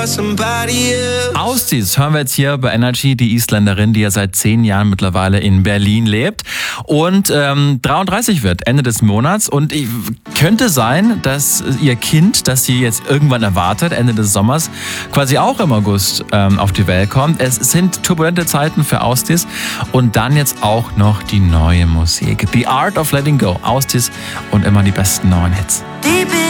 Austis hören wir jetzt hier bei Energy, die Isländerin, die ja seit 10 Jahren mittlerweile in Berlin lebt und 33 wird Ende des Monats. Und könnte sein, dass ihr Kind, das sie jetzt irgendwann erwartet, Ende des Sommers, quasi auch im August auf die Welt kommt. Es sind turbulente Zeiten für Austis und dann jetzt auch noch die neue Musik. The Art of Letting Go. Austis und immer die besten neuen Hits.